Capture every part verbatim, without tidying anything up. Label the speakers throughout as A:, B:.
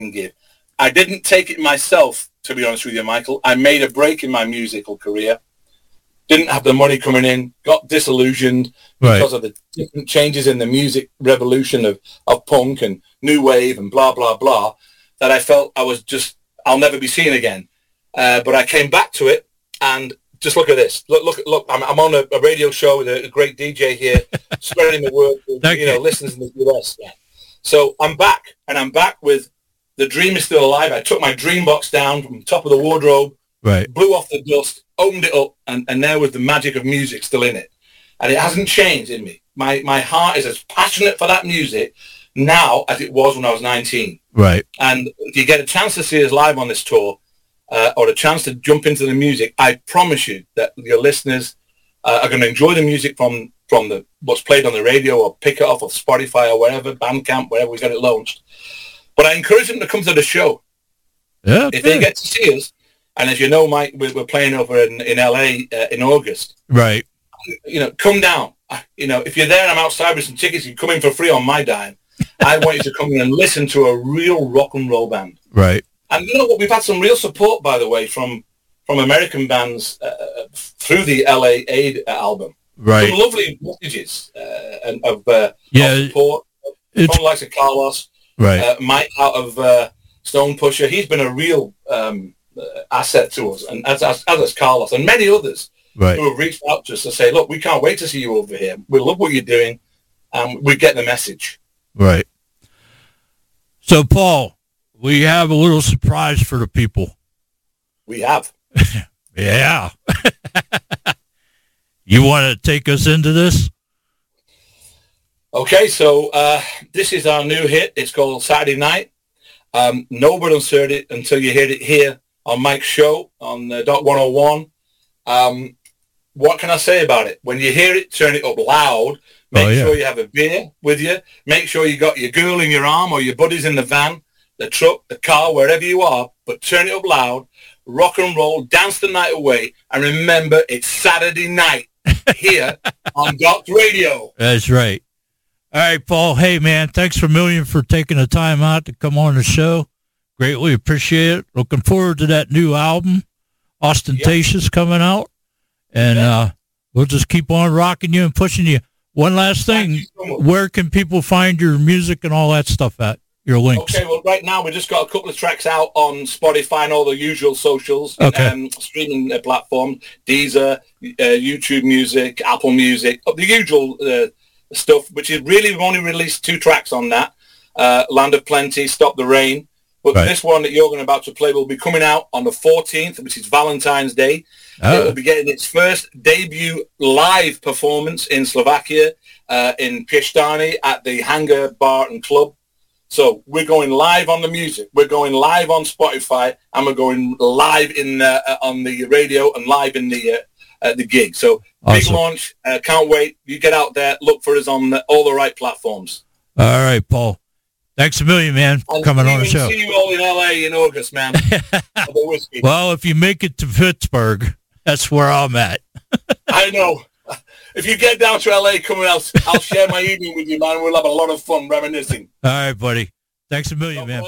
A: give. I didn't take it myself, to be honest with you, Michael. I made a break in my musical career. Didn't have the money coming in, got disillusioned
B: right.
A: because of the different changes in the music revolution of, of punk and new wave and blah, blah, blah, that I felt I was just, I'll never be seen again. Uh, but I came back to it, and just look at this. Look, look, look. I'm, I'm on a, a radio show with a, a great D J here, spreading the word, with, you know, listeners in the U S. Yeah. So I'm back, and I'm back with The Dream Is Still Alive. I took my dream box down from the top of the wardrobe,
B: right.
A: blew off the dust, opened it up, and, and there was the magic of music still in it. And it hasn't changed in me. My my heart is as passionate for that music now as it was when I was nineteen.
B: Right.
A: And if you get a chance to see us live on this tour, uh, or a chance to jump into the music, I promise you that your listeners uh, are going to enjoy the music from, from the what's played on the radio, or pick it off of Spotify or wherever, Bandcamp, wherever we got it launched. But I encourage them to come to the show.
B: Yeah,
A: if they get to see us, and as you know, Mike, we're playing over in, in L A uh, in August.
B: Right.
A: You know, come down. You know, if you're there and I'm outside with some tickets, you come in for free on my dime. I want you to come in and listen to a real rock and roll band.
B: Right.
A: And you know what? We've had some real support, by the way, from from American bands uh, through the L A Aid album.
B: Right.
A: Some lovely messages uh, and of, uh,
B: yeah,
A: of support.
B: It's,
A: from like Carlos.
B: Right.
A: Uh, Mike out of uh, Stone Pusher. He's been a real um, uh, asset to us, and as, as, as has Carlos and many others
B: right.
A: who have reached out to us to say, look, we can't wait to see you over here. We love what you're doing, and we get the message.
B: Right. So, Paul, we have a little surprise for the people.
A: We have.
B: Yeah. You want to take us into this?
A: Okay, so uh, this is our new hit. It's called Saturday Night. Um, nobody's heard it until you hear it here on Mike's show on uh, Dot one oh one. Um, what can I say about it? When you hear it, turn it up loud. Make
B: oh, yeah.
A: sure you have a beer with you. Make sure you got your girl in your arm or your buddies in the van, the truck, the car, wherever you are. But turn it up loud, rock and roll, dance the night away, and remember, it's Saturday night here on Dot Radio.
B: That's right. All right, Paul. Hey, man, thanks a million for taking the time out to come on the show. Greatly appreciate it. Looking forward to that new album, Ostentatious, yep. coming out. And yep. uh, we'll just keep on rocking you and pushing you. One last thing, so where can people find your music and all that stuff at, your links?
A: Okay, well, right now we just got a couple of tracks out on Spotify and all the usual socials,
B: okay.
A: um, streaming uh, platforms, Deezer, uh, YouTube Music, Apple Music, the usual uh, stuff, which is really, we've only released two tracks on that, uh, Land of Plenty, Stop the Rain. But right. this one that you're going about to play will be coming out on the fourteenth, which is Valentine's Day. Oh. It will be getting its first debut live performance in Slovakia, uh, in Piešťany at the Hangar Bar and Club. So we're going live on the music. We're going live on Spotify, and we're going live in uh, on the radio and live in the uh, uh, the gig. So awesome. Big launch. Uh, can't wait. You get out there. Look for us on the, all the right platforms.
B: All right, Paul. Thanks a million, man, for
A: I'll
B: coming on the show.
A: See you all in L A in August, man.
B: Well, if you make it to Pittsburgh, that's where I'm at.
A: I know. If you get down to L A, come out. I'll share my evening with you, man. We'll have a lot of fun reminiscing.
B: All right, buddy. Thanks a million, man.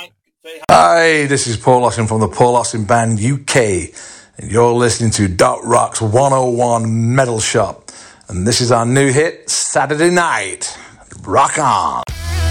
C: Hi, this is Paul Austin from the Paul Austin Band U K, and you're listening to Dot Rock's one oh one Metal Shop, and this is our new hit, Saturday Night. Rock on.